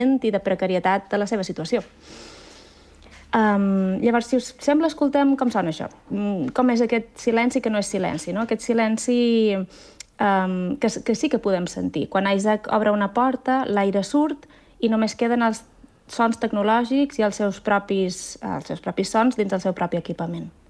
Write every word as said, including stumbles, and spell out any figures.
i de precarietat de la seva situació. Um, llavors, si us sembla, escoltem com sona això. Um, com és aquest silenci que no és silenci, no? Aquest silenci um, que, que sí que podem sentir. Quan Isaac obre una porta, l'aire surt i només queden els sons tecnològics i els seus propis, els seus propis sons dins del seu propi equipament.